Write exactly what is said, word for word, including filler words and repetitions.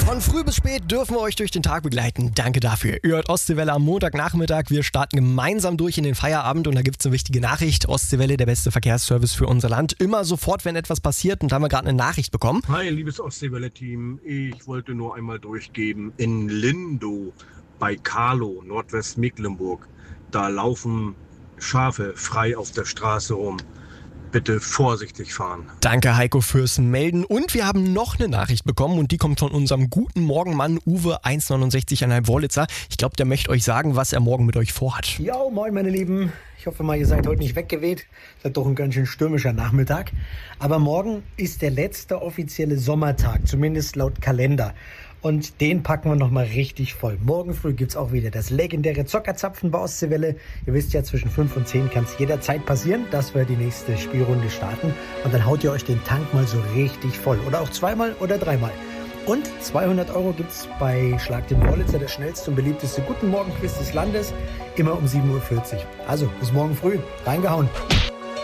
Von früh bis spät dürfen wir euch durch den Tag begleiten. Danke dafür. Ihr hört Ostseewelle am Montagnachmittag. Wir starten gemeinsam durch in den Feierabend und da gibt es eine wichtige Nachricht. Ostseewelle, der beste Verkehrsservice für unser Land. Immer sofort, wenn etwas passiert. Und da haben wir gerade eine Nachricht bekommen. Hi, liebes Ostseewelle-Team. Ich wollte nur einmal durchgeben. In Lindow bei Carlo, Nordwestmecklenburg, da laufen Schafe frei auf der Straße rum. Bitte vorsichtig fahren. Danke Heiko fürs Melden. Und wir haben noch eine Nachricht bekommen und die kommt von unserem guten Morgenmann Uwe eins neunundsechzig Komma fünf Wollitzer. Ich glaube, der möchte euch sagen, was er morgen mit euch vorhat. Ja, moin meine Lieben. Ich hoffe mal, ihr seid heute nicht weggeweht. Es wird doch ein ganz schön stürmischer Nachmittag. Aber morgen ist der letzte offizielle Sommertag, zumindest laut Kalender. Und den packen wir nochmal richtig voll. Morgen früh gibt's auch wieder das legendäre Zockerzapfen bei Ostseewelle. Ihr wisst ja, zwischen fünf und zehn kann es jederzeit passieren, dass wir die nächste Spielrunde starten. Und dann haut ihr euch den Tank mal so richtig voll. Oder auch zweimal oder dreimal. Und zweihundert Euro gibt's bei Schlag den Wollitzer, das schnellste und beliebteste Guten Morgen Quiz des Landes. Immer um sieben Uhr vierzig. Also, bis morgen früh. Reingehauen.